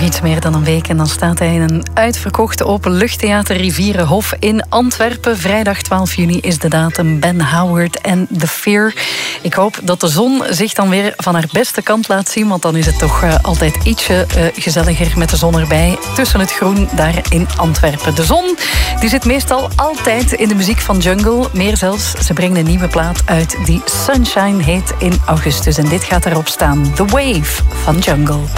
iets meer dan een week en dan staat hij in een uitverkochte openluchttheater Rivierenhof in Antwerpen. Vrijdag 12 juni is de datum. Ben Howard en The Fear. Ik hoop dat de zon zich dan weer van haar beste kant laat zien, want dan is het toch altijd ietsje gezelliger met de zon erbij tussen het groen daar in Antwerpen. De zon die zit meestal altijd in de muziek van Jungle. Meer zelfs, ze brengen een nieuwe plaat uit die Sunshine heet in augustus. En dit gaat erop staan. The Wave van Jungle.